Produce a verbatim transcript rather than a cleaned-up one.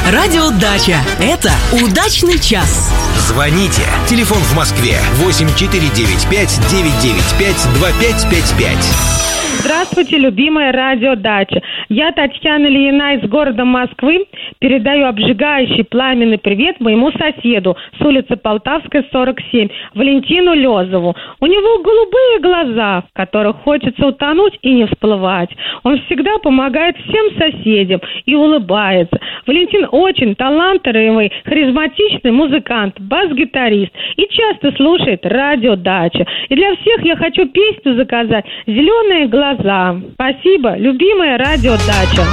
Радио Дача. Это удачный час. Звоните. Телефон в Москве восемь четыре девять пять девять девять пять два пять пять пять. Здравствуйте, любимая радио Дача. Я Татьяна Ильина из города Москвы. Передаю обжигающий пламенный привет моему соседу с улицы Полтавская, сорок семь, Валентину Лезову. У него голубые глаза, в которых хочется утонуть и не всплывать. Он всегда помогает всем соседям и улыбается. Валентин очень талантливый, харизматичный музыкант, бас-гитарист и часто слушает радио Дача. И для всех я хочу песню заказать «Зеленые глаза». Спасибо, любимая радио Дача.